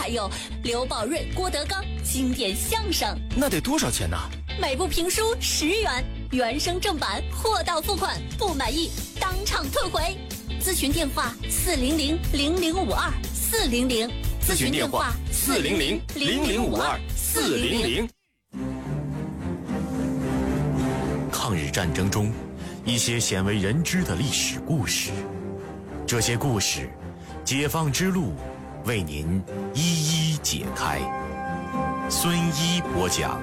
还有刘宝瑞、郭德纲经典相声。 那得多少钱呢？ 每部评书10元，原声正版，货到付款，不满意当场退回。咨询电话400-0052，400。 咨询电话400-0052，400。抗日战争中，一些鲜为人知的历史故事，这些故事，解放之路为您一一解开。孙一播讲。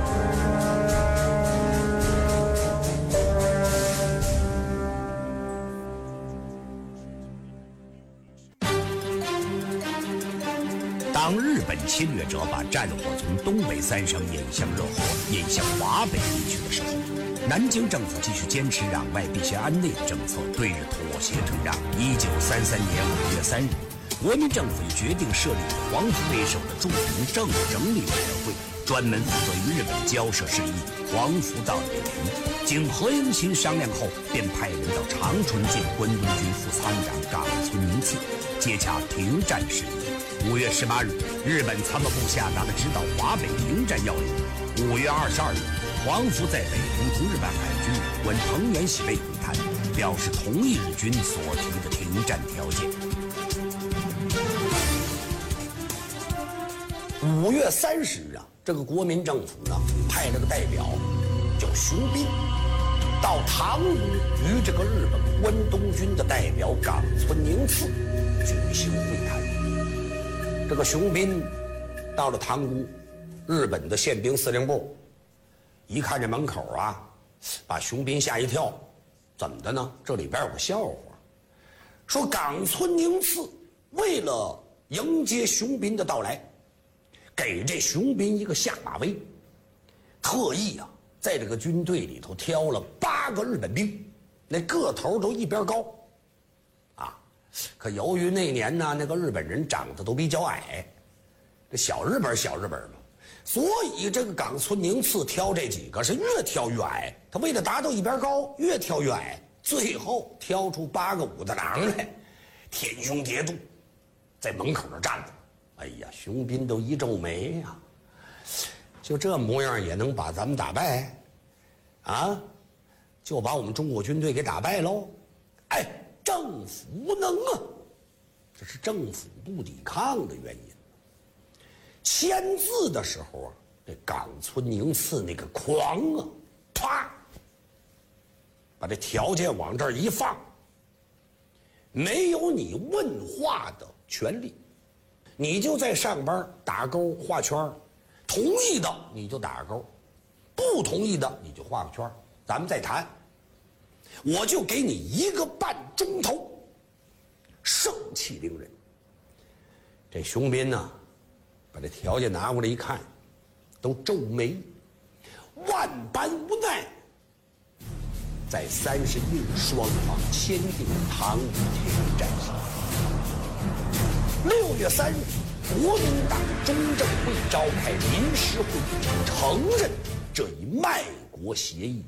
当日本侵略者把战火从东北3省引向热河、引向华北地区的时候，南京政府继续坚持攘外必先安内的政策，对日妥协退让。1933年5月3日，国民政府决定设立以黄埔为首的著名政府整理委员会，专门负责与日本交涉事宜。黄埔到了北平，经何应钦商量后，便派人到长春见关东军副参谋长冈村宁次，接洽停战事宜。5月18日，日本参谋部下达了指导华北停战要领。5月22日，黄埔在北平同日本海军官藤原喜被会谈，表示同意日军所提的停战条件。5月30日啊，这个国民政府呢派了个代表叫熊斌，到塘沽与这个日本关东军的代表冈村宁次举行会谈。这个熊斌到了塘沽，日本的宪兵司令部一看这门口啊，把熊斌吓一跳。怎么的呢？这里边有个笑话，说冈村宁次为了迎接熊斌的到来，给这熊斌一个下马威，特意啊在这个军队里头挑了8个日本兵，那个头都一边高啊。可由于那年呢，那个日本人长得都比较矮，这小日本嘛，所以这个冈村宁次挑这几个是越挑越矮。他为了达到一边高，越挑越矮，最后挑出8个武大郎来，天胸叠肚，在门口那站着。哎呀，熊斌都一皱眉呀，就这模样也能把咱们打败啊？就把我们中国军队给打败喽？哎，政府无能啊，这是政府不抵抗的原因。签字的时候啊，这冈村宁次那个狂啊，啪，把这条件往这儿一放，没有你问话的权利，你就在上边打勾画圈，同意的你就打勾，不同意的你就画个圈，咱们再谈。我就给你1个半钟头，盛气凌人。这熊斌呢，把这条件拿过来一看，都皱眉，万般无奈，在31日双方签订塘沽停战协议。6月3日，国民党中正会召开临时会议，承认这一卖国协议。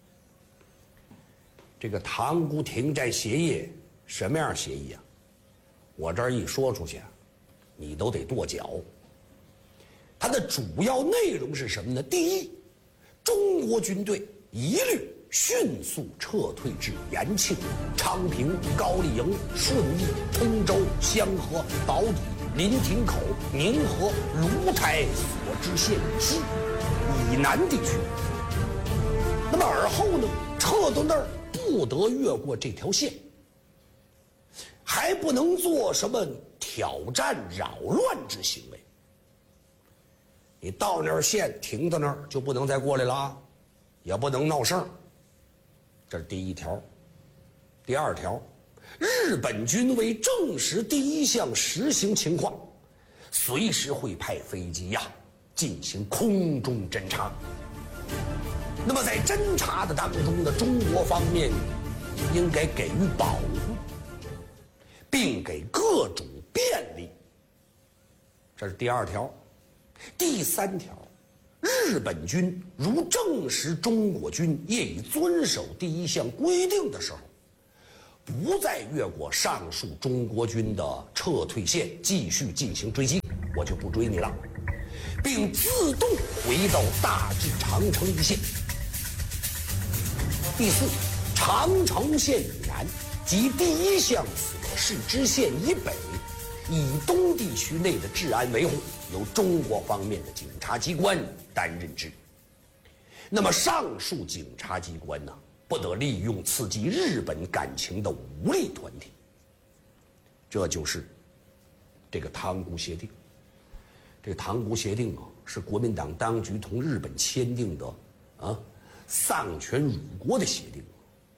这个塘沽停战协议什么样协议啊？我这儿一说出去，你都得跺脚。它的主要内容是什么呢？第一，中国军队一律迅速撤退至延庆、昌平、高丽营、顺义、通州、香河、宝坻、临亭口、宁河、芦台所知县西以南地区。那么而后呢，撤到那儿不得越过这条线，还不能做什么挑战、扰乱之行为。你到那儿线停到那儿就不能再过来了啊，也不能闹事儿。这是第一条。第二条，日本军为证实第一项实行情况，随时会派飞机呀进行空中侦察。那么在侦察的当中呢，中国方面应该给予保护，并给各种便利。这是第二条。第三条，日本军如证实中国军业已遵守第一项规定的时候，不再越过上述中国军的撤退线继续进行追击。 我就不追你了，并自动回到大治长城一线。第四，长城线以南及第一项所市知县以北以东地区内的治安维护由中国方面的警察机关担任之。那么上述警察机关呢，不得利用刺激日本感情的武力团体。这就是这个塘沽协定。这个塘沽协定啊，是国民党当局同日本签订的丧权辱国的协定。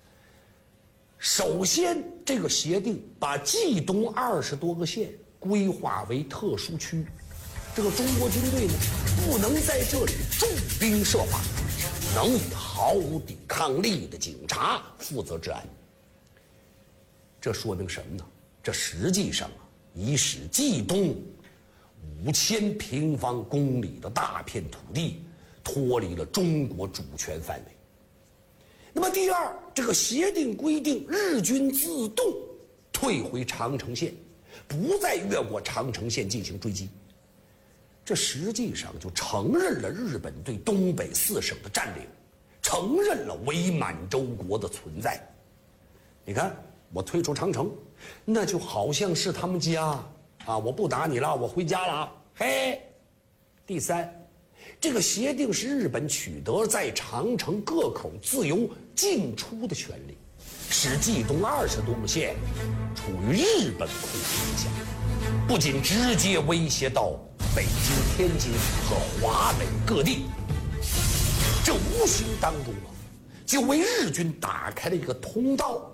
首先，这个协定把冀东20多个县规划为特殊区，这个中国军队呢，不能在这里驻兵设法，能以毫无抵抗力的警察负责治安。这说明什么呢？这实际上啊，已使冀东5000平方公里的大片土地脱离了中国主权范围。那么第二，这个协定规定日军自动退回长城线，不再越过长城线进行追击。这实际上就承认了日本对东北4省的占领，承认了伪满洲国的存在。你看，我退出长城，那就好像是他们家啊，我不打你了，我回家了。嘿，第三，这个协定使日本取得在长城各口自由进出的权利，使冀东20多个县处于日本控制下，不仅直接威胁到北京、天津和华北各地，这无形当中啊，就为日军打开了一个通道。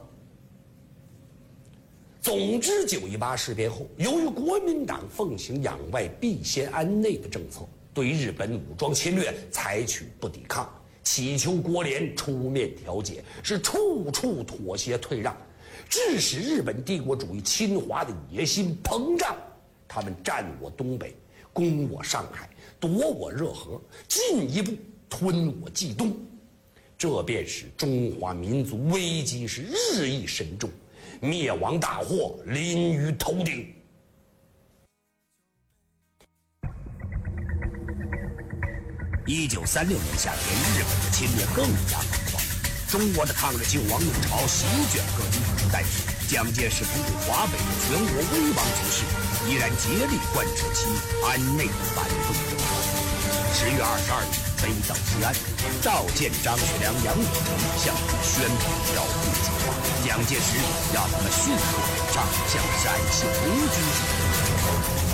总之，9·18事变后，由于国民党奉行攘外必先安内的政策，对日本武装侵略采取不抵抗，祈求国联出面调解，是处处妥协退让，致使日本帝国主义侵华的野心膨胀。他们占我东北，攻我上海，夺我热河，进一步吞我冀东，这便使中华民族危机是日益深重，灭亡大祸临于头顶。1936年夏天，日本的侵略更加猛暴，中国的抗日救亡怒潮席卷各地，但是蒋介石不顾华北的全国危亡局势，依然竭力贯彻其安内的反动政策。10月22日，飞到西安，召见张学良、杨虎城，向其宣布调兵计划。蒋介石要他们迅速上向陕西红军进攻。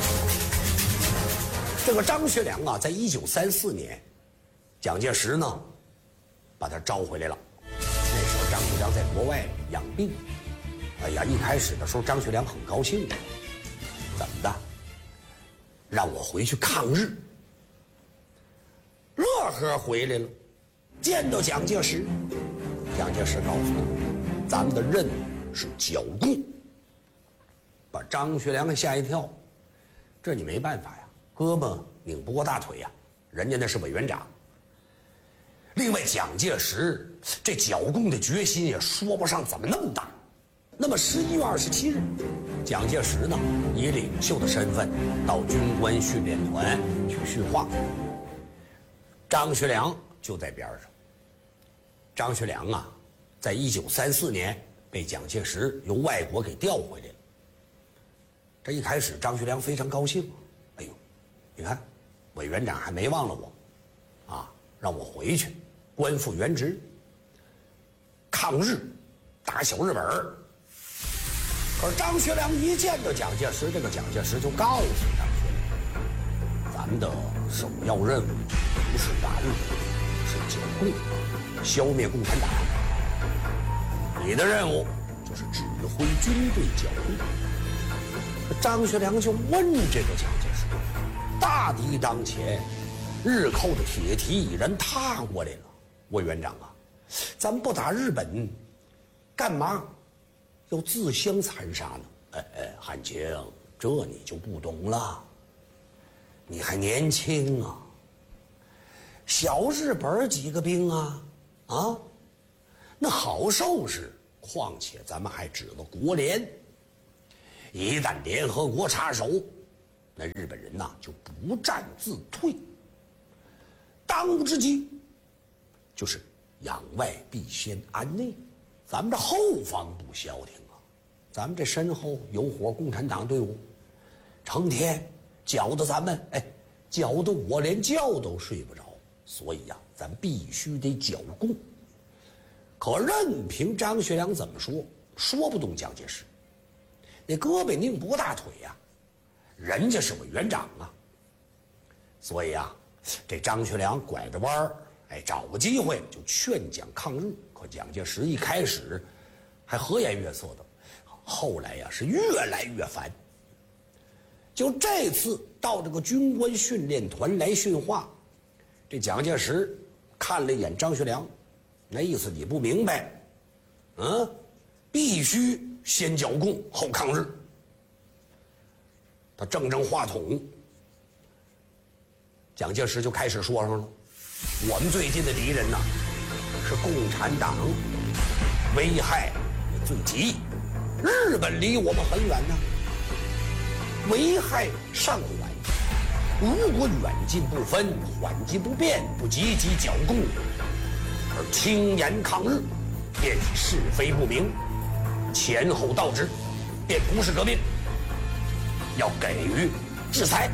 这个张学良啊，在1934年，蒋介石呢，把他招回来了。那时候张学良在国外养病，哎呀，一开始的时候张学良很高兴的，怎么的？让我回去抗日。乐呵回来了，见到蒋介石，蒋介石告诉他，咱们的任务是剿共，把张学良给吓一跳。这你没办法呀。胳膊拧不过大腿呀，人家那是委员长。另外，蒋介石这剿共的决心也说不上怎么那么大。那么11月27日，蒋介石呢以领袖的身份到军官训练团去训话，张学良就在边上。张学良啊，在1934年被蒋介石由外国给调回来了。这一开始，张学良非常高兴。哎呦，你看，委员长还没忘了我，啊，让我回去，官复原职，抗日，打小日本儿。可是张学良一见到蒋介石，这个蒋介石就告诉张学良，咱们的首要任务不是打日本，是剿共，消灭共产党。你的任务就是指挥军队剿共。张学良就问这个蒋介石，大敌当前，日寇的铁蹄已然踏过来了，委员长啊，咱们不打日本，干嘛要自相残杀呢？汉卿，这你就不懂了，你还年轻啊，小日本几个兵啊，那好受是，况且咱们还指了国联，一旦联合国插手， 那日本人呐就不战自退。当务之急就是养外必先安内，咱们这后方不消停啊，咱们这身后有伙共产党队伍，成天搅得咱们搅得我连觉都睡不着，所以呀，咱必须得剿共。可任凭张学良怎么说，说不动蒋介石。那胳膊拧不过大腿呀，人家是委员长啊。所以啊，这张学良拐着弯儿，找个机会就劝蒋抗日。可蒋介石一开始还和颜悦色的，后来呀是越来越烦。就这次到这个军官训练团来训话，这蒋介石看了一眼张学良，那意思你不明白，必须先剿共后抗日。他正话筒，蒋介石就开始说上了：我们最近的敌人呢，是共产党，危害最急。日本离我们很远呢，危害尚缓。如果远近不分，缓急不变，不积极剿共，而轻言抗日，便是非不明，前后倒置，便不是革命。要给予制裁。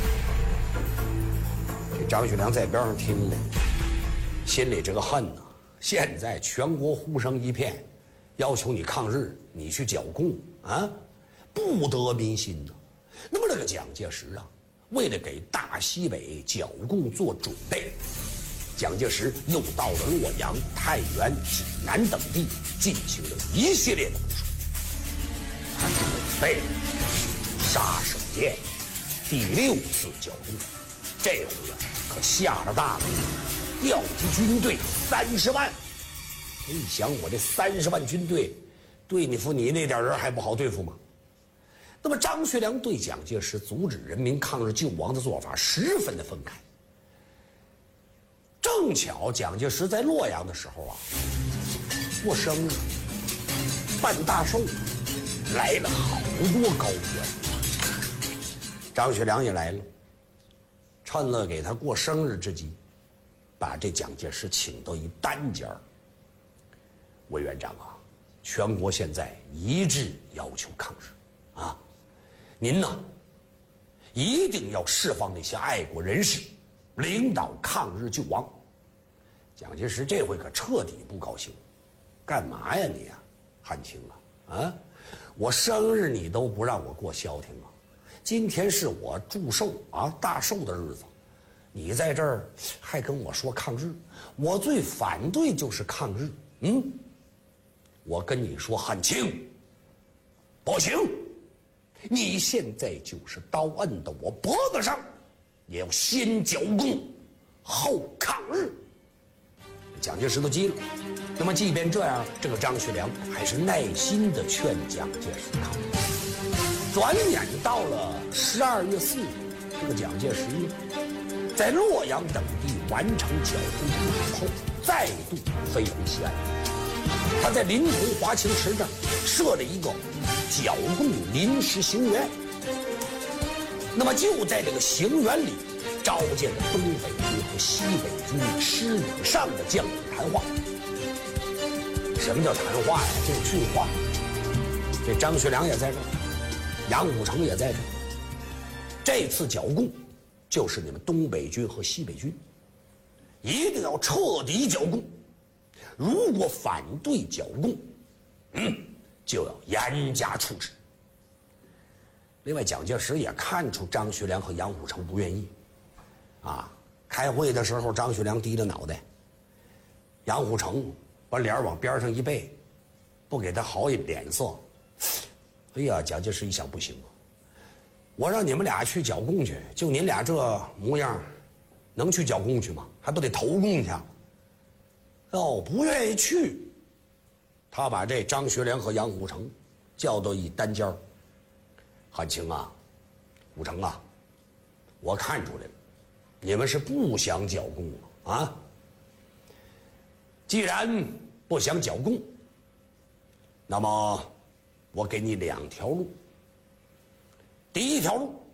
这张学良在边上听了，心里这个恨呐！现在全国呼声一片，要求你抗日，你去剿共啊，不得民心呐。那么这个蒋介石啊，为了给大西北剿共做准备，蒋介石又到了洛阳、太原、济南等地，进行了一系列的部署。他准备杀手锏第6次剿共，这回啊可下了大功，调集军队30万。你想，我这30万军队，对付你那点人还不好对付吗？那么张学良对蒋介石阻止人民抗日救亡的做法十分的愤慨。正巧蒋介石在洛阳的时候啊，过生日，办大寿，来了好多高官。张学良也来了，趁了给他过生日之机，把这蒋介石请到一单间儿。委员长啊，全国现在一致要求抗日啊，您呢一定要释放那些爱国人士，领导抗日救亡。蒋介石这回可彻底不高兴，干嘛呀你啊，汉卿啊，我生日你都不让我过消停啊！今天是我祝寿啊大寿的日子，你在这儿还跟我说抗日，我最反对就是抗日。我跟你说，汉卿，不行，你现在就是刀摁到我脖子上，也要先剿共，后抗日。蒋介石都急了。那么即便这样，这个张学良还是耐心地劝蒋介石抗日。转眼到了12月4日，这个蒋介石在洛阳等地完成剿共部署后，再度飞回西安。他在临潼华清池这儿设了一个剿共临时行辕。那么就在这个行辕里，召见了东北军和西北军师以上的将领谈话。什么叫谈话呀？就是训话。这张学良也在这儿，杨虎城也在这儿。这次剿共就是你们东北军和西北军，一定要彻底剿共。如果反对剿共，就要严加处置。另外，蒋介石也看出张学良和杨虎城不愿意，开会的时候，张学良低着脑袋，杨虎城把脸往边上一背，不给他好脸色。哎呀，蒋介石一想，不行啊，我让你们俩去剿共去，就您俩这模样，能去剿共去吗？还不得投共去？不愿意去。他把这张学良和杨虎城叫到一单间儿。汉卿啊，虎城啊，我看出来了，你们是不想剿共了啊。既然不想剿共，那么我给你2条路。第一条路，